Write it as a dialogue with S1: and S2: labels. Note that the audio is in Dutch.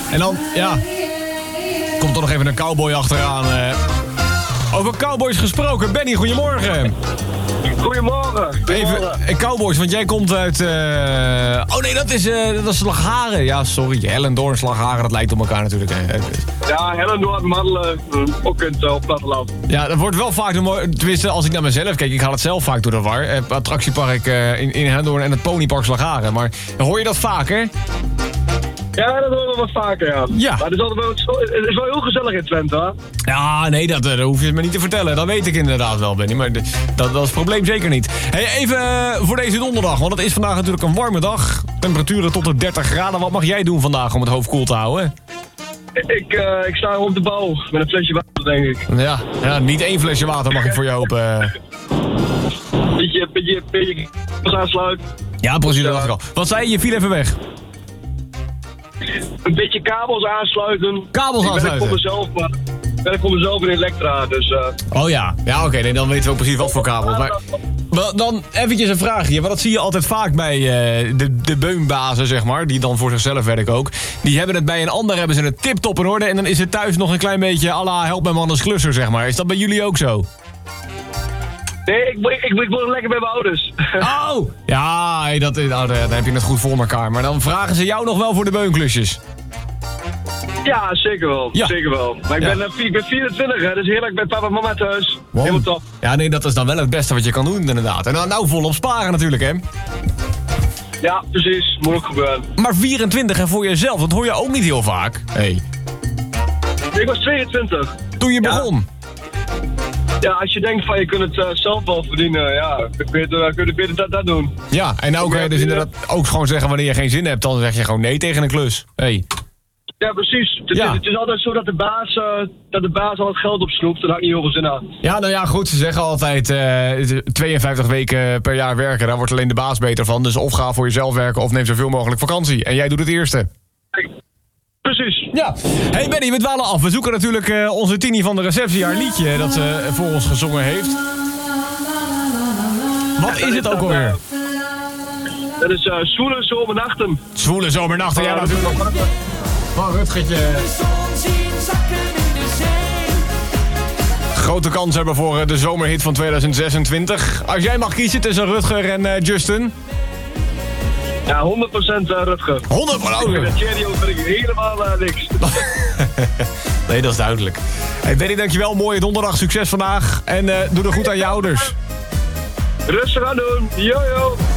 S1: En dan, ja... Komt er nog even een cowboy achteraan. Over cowboys gesproken. Benny, goedemorgen.
S2: Goedemorgen.
S1: Even, cowboys, want jij komt uit... Oh nee, dat is Slagharen. Ja, sorry. Hellendoorn, Slagharen, dat lijkt op elkaar natuurlijk.
S2: Ja, Hellendoorn, Maddelen, ook in het platteland.
S1: Ja, dat wordt wel vaak... Tenminste, als ik naar mezelf kijk, ik haal het zelf vaak door de war. Attractiepark in Hellendoorn en het ponypark Slagharen. Maar hoor je dat vaker?
S2: Ja, dat horen we wat vaker, ja. Maar het is wel heel gezellig in Twente, hè?
S1: Ja, nee, dat hoef je me niet te vertellen. Dat weet ik inderdaad wel, Benny. Maar dat is het probleem zeker niet. Hey, even voor deze donderdag, want het is vandaag natuurlijk een warme dag. Temperaturen tot de 30 graden. Wat mag jij doen vandaag om het hoofd koel te houden?
S2: Ik sta op de bouw met een flesje water, denk ik.
S1: Ja, niet één flesje water mag ik voor je hopen.
S2: Beetje aansluiten.
S1: Ja, precies, dat dacht ik al. Wat zei je? Je viel even weg.
S2: Een beetje kabels aansluiten.
S1: Kabels aansluiten?
S2: Ik ben voor mezelf in Elektra, dus...
S1: Oh ja, oké, nee, dan weten we ook precies wat voor kabels. Maar dan eventjes een vraagje, want dat zie je altijd vaak bij de beunbazen, zeg maar, die dan voor zichzelf werken ook. Die hebben het bij een ander, hebben ze het tip-top in orde en dan is het thuis nog een klein beetje à la help mijn man als klusser, zeg maar. Is dat bij jullie ook zo?
S2: Nee, ik word lekker bij mijn ouders.
S1: Oh! Ja, dan heb je het goed voor elkaar. Maar dan vragen ze jou nog wel voor de beunklusjes.
S2: Ja, zeker wel.
S1: Ja.
S2: Zeker wel. Maar ik ben 24, hè, dus heerlijk bij papa en mama thuis.
S1: Wow.
S2: Helemaal top.
S1: Ja, nee, dat is dan wel het beste wat je kan doen, inderdaad. En dan nou volop sparen natuurlijk, hè?
S2: Ja, precies. Moet ook gebeuren.
S1: Maar 24 en voor jezelf, dat hoor je ook niet heel vaak. Hey.
S2: Ik was 22.
S1: Toen je begon?
S2: Ja, als je denkt van je kunt het zelf wel verdienen, ja, kun je beter dat doen.
S1: Ja, en nou kun je dus inderdaad ook gewoon zeggen wanneer je geen zin hebt, dan zeg je gewoon nee tegen een klus. Hey.
S2: Ja, precies. Het is altijd zo dat de baas al het geld opsnoept, daar had ik niet heel veel zin aan.
S1: Ja, nou ja, goed, ze zeggen altijd 52 weken per jaar werken, daar wordt alleen de baas beter van. Dus of ga voor jezelf werken of neem zoveel mogelijk vakantie. En jij doet het eerste.
S2: Precies.
S1: Ja. Hey Benny, we dwalen af. We zoeken natuurlijk onze Tini van de receptie, haar liedje dat ze voor ons gezongen heeft. Wat is het ook alweer?
S2: Dat is Zwoele Zomernachten.
S1: Zwoele Zomernachten, ja natuurlijk. Van Rutgertje. Grote kans hebben voor de zomerhit van 2026. Als jij mag kiezen tussen Rutger en Justin...
S2: Ja, 100% Rutger.
S1: 100%? Oh,
S2: met Thierry ben ik helemaal niks.
S1: Nee, dat is duidelijk. Hey Benny, dankjewel. Mooie donderdag. Succes vandaag. En doe er goed aan je ouders.
S2: Rustig aan doen. Yo.